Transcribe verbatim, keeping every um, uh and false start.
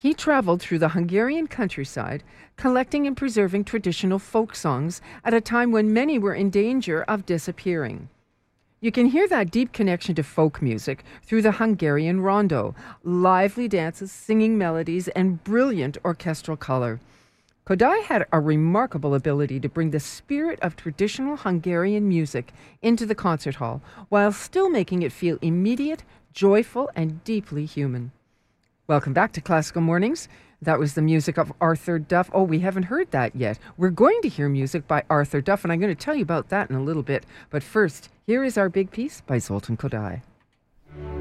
He traveled through the Hungarian countryside, collecting and preserving traditional folk songs at a time when many were in danger of disappearing. You can hear that deep connection to folk music through the Hungarian rondo, lively dances, singing melodies, and brilliant orchestral color. Kodály had a remarkable ability to bring the spirit of traditional Hungarian music into the concert hall while still making it feel immediate, joyful, and deeply human. Welcome back to Classical Mornings. That was the music of Arthur Duff. Oh, we haven't heard that yet. We're going to hear music by Arthur Duff, and I'm going to tell you about that in a little bit. But first, here is our big piece by Zoltán Kodály.